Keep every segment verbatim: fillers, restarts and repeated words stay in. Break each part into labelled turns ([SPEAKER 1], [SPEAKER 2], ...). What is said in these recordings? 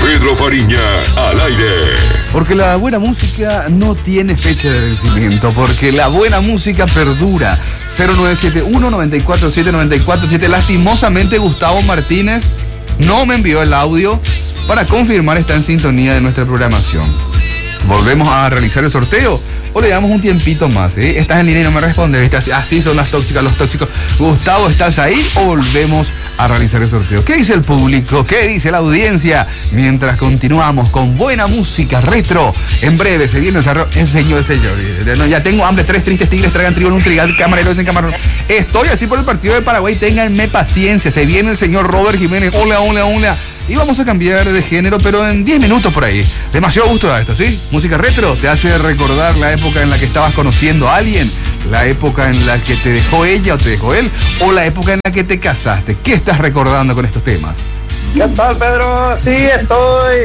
[SPEAKER 1] Pedro Fariña al aire.
[SPEAKER 2] Porque la buena música no tiene fecha de vencimiento, porque la buena música perdura. cero nueve siete uno, nueve cuatro siete, nueve cuatro siete. Lastimosamente Gustavo Martínez no me envió el audio para confirmar está en sintonía de nuestra programación. ¿Volvemos a realizar el sorteo o le damos un tiempito más? ¿eh? Estás en línea y no me respondes, ¿viste? Así son las tóxicas, los tóxicos. Gustavo, ¿estás ahí o volvemos a realizar el sorteo? ¿Qué dice el público? ¿Qué dice la audiencia? Mientras continuamos con buena música retro. En breve se viene el desarrollo. Enseñó el señor. No, ya tengo hambre, tres tristes tigres tragan trigo en un trigal, camareros en camarón. Estoy así por el partido de Paraguay, ténganme paciencia. Se viene el señor Robert Jiménez. Hola, hola, hola. Y vamos a cambiar de género, pero en diez minutos por ahí. Demasiado gusto da esto, ¿sí? Música retro te hace recordar la época en la que estabas conociendo a alguien, la época en la que te dejó ella o te dejó él, o la época en la que te casaste. ¿Qué estás recordando con estos temas?
[SPEAKER 3] ¿Qué tal, Pedro? Sí, estoy.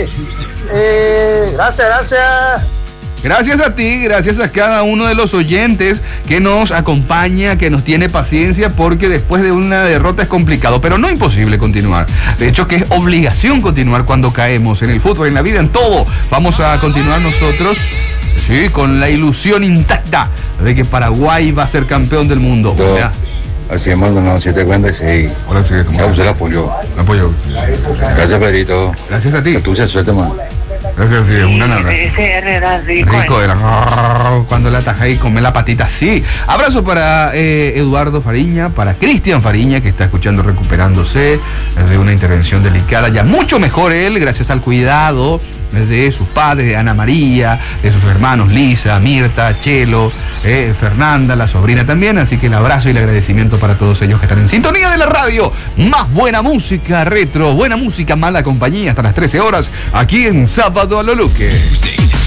[SPEAKER 3] Eh, gracias, gracias.
[SPEAKER 2] Gracias a ti, gracias a cada uno de los oyentes que nos acompaña, que nos tiene paciencia, porque después de una derrota es complicado, pero no imposible continuar. De hecho, que es obligación continuar cuando caemos en el fútbol, en la vida, en todo. Vamos a continuar nosotros, sí, con la ilusión intacta de que Paraguay va a ser campeón del mundo.
[SPEAKER 4] No. Así es, Maldonado, si te cuenta, sí.
[SPEAKER 2] Hola, sí, ¿cómo
[SPEAKER 4] estás? Se la apoyó.
[SPEAKER 2] La apoyó.
[SPEAKER 4] Gracias, Pedrito.
[SPEAKER 2] Gracias a ti.
[SPEAKER 4] Que tú se suelte, man.
[SPEAKER 2] Gracias, sí, un gran abrazo.
[SPEAKER 5] Ese era rico.
[SPEAKER 2] Rico era cuando la ataja y come la patita. Sí. Abrazo para eh, Eduardo Fariña, para Cristian Fariña, que está escuchando recuperándose de una intervención delicada. Ya mucho mejor él, gracias al cuidado de sus padres, de Ana María, de sus hermanos Lisa, Mirta, Chelo, eh, Fernanda, la sobrina también. Así que el abrazo y el agradecimiento para todos ellos que están en sintonía de la radio. Más buena música retro, buena música, mala compañía hasta las trece horas aquí en Sábado a lo Luque.